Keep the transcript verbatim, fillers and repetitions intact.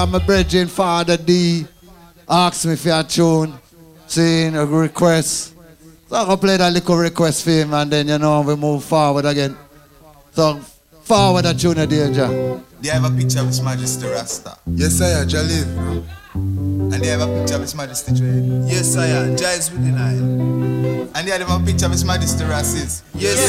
My brethren, Father D, asked me for a tune, saying a request. So I'm going to play that little request for him and then, you know, we move forward again. So, forward that tune of danger. They have a picture of His Majesty Rasta. Yes, I am, Jalil. And they have a picture of His Majesty Dread. Yes, I am, Jais with the nine. And they have a picture of His Majesty Rasis. Yes,